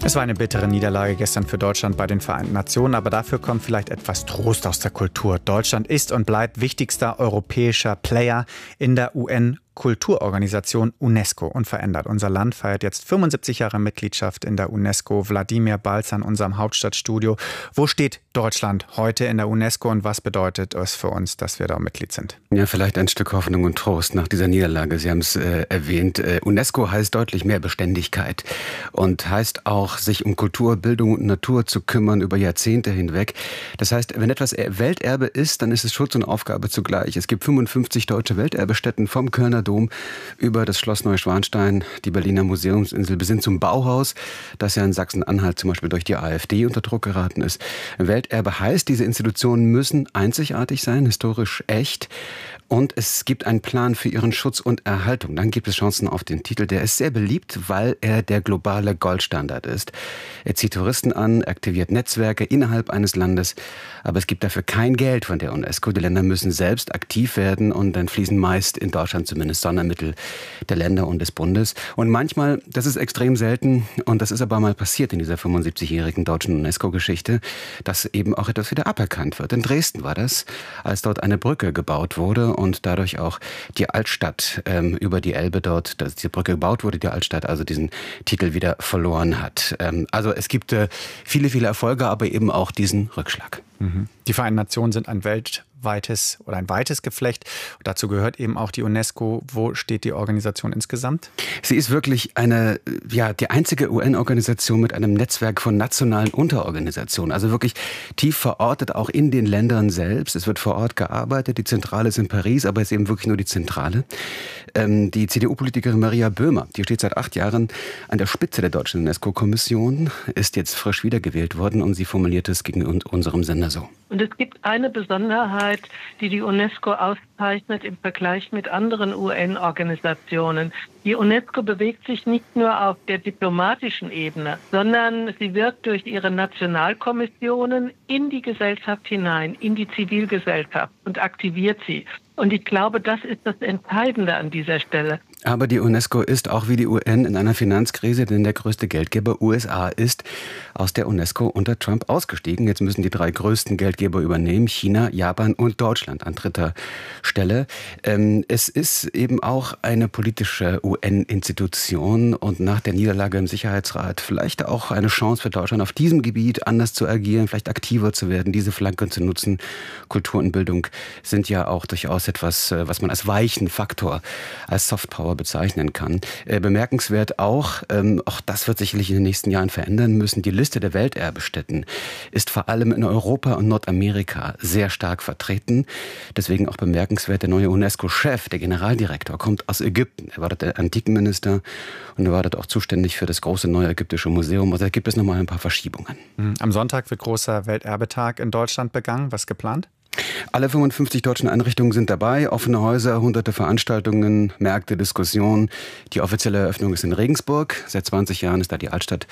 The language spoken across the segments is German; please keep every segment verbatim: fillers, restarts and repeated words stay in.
Es war eine bittere Niederlage gestern für Deutschland bei den Vereinten Nationen, aber dafür kommt vielleicht etwas Trost aus der Kultur. Deutschland ist und bleibt wichtigster europäischer Player in der U N-Kulturorganisation UNESCO unverändert. Unser Land feiert jetzt fünfundsiebzig Jahre Mitgliedschaft in der UNESCO. Wladimir Balzer in unserem Hauptstadtstudio. Wo steht Deutschland heute in der UNESCO und was bedeutet es für uns, dass wir da Mitglied sind? Ja, vielleicht ein Stück Hoffnung und Trost nach dieser Niederlage. Sie haben es äh, erwähnt. Äh, UNESCO heißt deutlich mehr Beständigkeit und heißt auch, sich um Kultur, Bildung und Natur zu kümmern über Jahrzehnte hinweg. Das heißt, wenn etwas Welterbe ist, dann ist es Schutz und Aufgabe zugleich. Es gibt fünfundfünfzig deutsche Welterbestätten vom Kölner Dom über das Schloss Neuschwanstein, die Berliner Museumsinsel bis hin zum Bauhaus, das ja in Sachsen-Anhalt zum Beispiel durch die AfD unter Druck geraten ist. Welterbe heißt, diese Institutionen müssen einzigartig sein, historisch echt. Und es gibt einen Plan für ihren Schutz und Erhaltung. Dann gibt es Chancen auf den Titel. Der ist sehr beliebt, weil er der globale Goldstandard ist. Er zieht Touristen an, aktiviert Netzwerke innerhalb eines Landes. Aber es gibt dafür kein Geld von der UNESCO. Die Länder müssen selbst aktiv werden und dann fließen meist in Deutschland zumindest Sondermittel der Länder und des Bundes. Und manchmal, das ist extrem selten, und das ist aber mal passiert in dieser fünfundsiebzigjährigen deutschen UNESCO-Geschichte, dass eben auch etwas wieder aberkannt wird. In Dresden war das, als dort eine Brücke gebaut wurde und dadurch auch die Altstadt ähm, über die Elbe dort, dass die Brücke gebaut wurde, die Altstadt also diesen Titel wieder verloren hat. Ähm, also es gibt äh, viele, viele Erfolge, aber eben auch diesen Rückschlag. Mhm. Die Vereinten Nationen sind ein weltweites oder ein weites Geflecht. Dazu gehört eben auch die UNESCO. Wo steht die Organisation insgesamt? Sie ist wirklich eine, ja, die einzige U N-Organisation mit einem Netzwerk von nationalen Unterorganisationen. Also wirklich tief verortet, auch in den Ländern selbst. Es wird vor Ort gearbeitet. Die Zentrale ist in Paris, aber es ist eben wirklich nur die Zentrale. Ähm, die C D U-Politikerin Maria Böhmer, die steht seit acht Jahren an der Spitze der deutschen UNESCO-Kommission, ist jetzt frisch wiedergewählt worden und sie formuliert es gegen unserem Sender so. Und es gibt eine Besonderheit, die die UNESCO auszeichnet im Vergleich mit anderen U N-Organisationen. Die UNESCO bewegt sich nicht nur auf der diplomatischen Ebene, sondern sie wirkt durch ihre Nationalkommissionen in die Gesellschaft hinein, in die Zivilgesellschaft und aktiviert sie. Und ich glaube, das ist das Entscheidende an dieser Stelle. Aber die UNESCO ist auch wie die U N in einer Finanzkrise, denn der größte Geldgeber U S A ist aus der UNESCO unter Trump ausgestiegen. Jetzt müssen die drei größten Geldgeber übernehmen, China, Japan und Deutschland an dritter Stelle. Ähm, es ist eben auch eine politische U N-Institution und nach der Niederlage im Sicherheitsrat vielleicht auch eine Chance für Deutschland, auf diesem Gebiet anders zu agieren, vielleicht aktiver zu werden, diese Flanke zu nutzen. Kultur und Bildung sind ja auch durchaus etwas, was man als weichen Faktor, als Softpower bezeichnen kann. Äh, bemerkenswert auch, ähm, auch das wird sicherlich in den nächsten Jahren verändern müssen, die Liste der Welterbestätten ist vor allem in Europa und Nordamerika sehr stark vertreten. Deswegen auch bemerkenswert, der neue UNESCO-Chef, der Generaldirektor, kommt aus Ägypten. Er war dort der Antikenminister und er war dort auch zuständig für das große neue ägyptische Museum. Also da gibt es nochmal ein paar Verschiebungen. Am Sonntag wird großer Welterbetag in Deutschland begangen. Was ist geplant? Alle fünfundfünfzig deutschen Einrichtungen sind dabei. Offene Häuser, hunderte Veranstaltungen, Märkte, Diskussionen. Die offizielle Eröffnung ist in Regensburg. Seit zwanzig Jahren ist da die Altstadt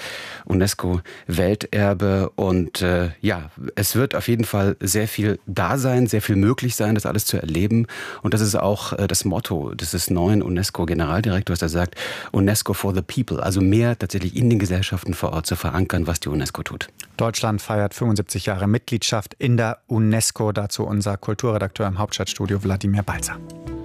UNESCO-Welterbe. Und äh, ja, es wird auf jeden Fall sehr viel da sein, sehr viel möglich sein, das alles zu erleben. Und das ist auch äh, das Motto des neuen UNESCO-Generaldirektors, der sagt, UNESCO for the people. Also mehr tatsächlich in den Gesellschaften vor Ort zu verankern, was die UNESCO tut. Deutschland feiert fünfundsiebzig Jahre Mitgliedschaft in der UNESCO. Dazu unser Kulturredakteur im Hauptstadtstudio Wladimir Balzer.